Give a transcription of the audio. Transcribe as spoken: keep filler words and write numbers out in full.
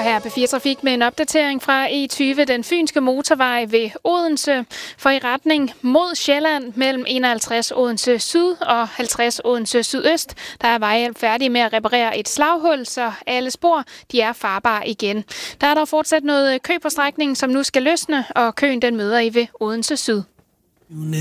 Og her er B fire Trafik med en opdatering fra E tyve, den fynske motorvej ved Odense. For i retning mod Sjælland mellem enoghalvtreds Odense Syd og halvtreds Odense Sydøst, der er Vejhjælp færdig med at reparere et slaghul, så alle spor de er farbare igen. Der er dog fortsat noget kø på strækningen, som nu skal løsne, og køen den møder I ved Odense Syd.